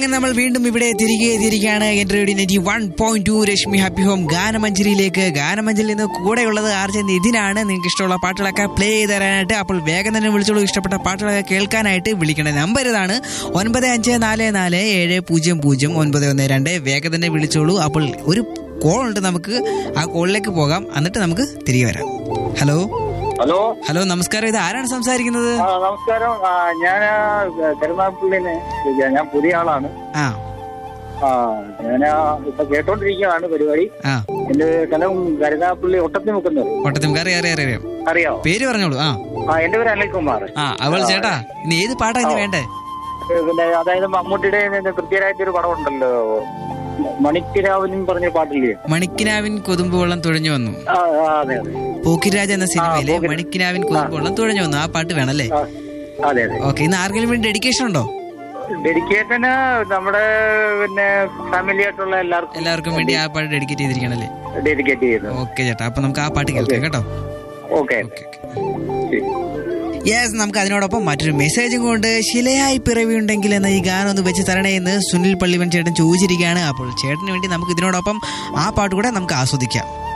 അങ്ങനെ നമ്മൾ വീണ്ടും ഇവിടെ തിരികെ എത്തിയിരിക്കുകയാണ്. എൻ്റെ റേഡിയോ 91.2 രശ്മി ഹാപ്പി ഹോം ഗാനമഞ്ജരിയിലേക്ക്. ഗാനമഞ്ജരിയിൽ നിന്ന് കൂടെയുള്ളത് ആർജെ നിതിനാണ്. നിങ്ങൾക്ക് ഇഷ്ടമുള്ള പാട്ടുകളൊക്കെ പ്ലേ ചെയ്ത് തരാനായിട്ട് അപ്പോൾ വേഗം തന്നെ വിളിച്ചോളൂ. ഇഷ്ടപ്പെട്ട പാട്ടുകളൊക്കെ കേൾക്കാനായിട്ട് വിളിക്കേണ്ട നമ്പർ ഇതാണ് 9544700912. വേഗം തന്നെ വിളിച്ചോളൂ. അപ്പോൾ ഒരു കോൾ ഉണ്ട്, നമുക്ക് ആ കോളിലേക്ക് പോകാം, എന്നിട്ട് നമുക്ക് തിരികെ വരാം. ഹലോ ഹലോ ഹലോ നമസ്കാരം. ഇത് ആരാണ് സംസാരിക്കുന്നത്? നമസ്കാരം. ഞാൻ കരുനാഗപ്പള്ളിന്ന്, ഞാൻ പുതിയ ആളാണ്. ഞാൻ ഇപ്പൊ കേട്ടോണ്ടിരിക്കുകയാണ് പരിപാടി. എന്റെ സ്ഥലം കരുനാഗപ്പള്ളി ഒട്ടത്തിമുക്കുന്നത്. അറിയാം. പേര് പറഞ്ഞോളൂ. എന്റെ പേര് അനിൽകുമാർ. അവൾ ചേട്ടാ, ഇനി ഏത് പാട്ടാ ഇനി വേണ്ടേ? പിന്നെ അതായത് മമ്മൂട്ടിയുടെ കൃത്യമായിട്ടൊരു പടം ഉണ്ടല്ലോ, മണിക്കിനാവിൻ പറഞ്ഞ പാട്ടില്ലേ, മണിക്കിനാവിൻ കൊതുമ്പ് വെള്ളം തുഴഞ്ഞു വന്നു. അതെ അതെ, പോക്കിരാജ് എന്ന സിനിമയിലെ മണിക്കിനാവിൻ കൊതുമ്പ് വെള്ളം തുഴഞ്ഞു വന്നു, ആ പാട്ട് വേണല്ലേ? അതെ അതെ. ഓക്കെ, ഇന്ന് ആർക്കെങ്കിലും വേണ്ടി ഡെഡിക്കേഷൻ ഉണ്ടോ? ഡെഡിക്കേഷന് നമ്മുടെ പിന്നെ ഫാമിലി ആയിട്ടുള്ള എല്ലാവർക്കും വേണ്ടി ആ പാട്ട് ഡെഡിക്കേറ്റ് ചെയ്തിരിക്കണല്ലേ? ഡെഡിക്കേറ്റ് ചെയ്തു. ഓക്കെ ചേട്ടാ, അപ്പൊ നമുക്ക് ആ പാട്ട് കേൾക്കാം കേട്ടോ. ഓക്കെ. യെസ്, നമുക്ക് അതിനോടൊപ്പം മറ്റൊരു മെസ്സേജും കൊണ്ട് ശിലയായി പിറവിയുണ്ടെങ്കിൽ എന്ന ഈ ഗാനം ഒന്ന് വെച്ച് തരണേ എന്ന് സുനിൽ പള്ളിവൻ ചേട്ടൻ ചോദിച്ചിരിക്കുകയാണ്. അപ്പോൾ ചേട്ടന് വേണ്ടി നമുക്ക് ഇതിനോടൊപ്പം ആ പാട്ട് കൂടെ നമുക്ക് ആസ്വദിക്കാം.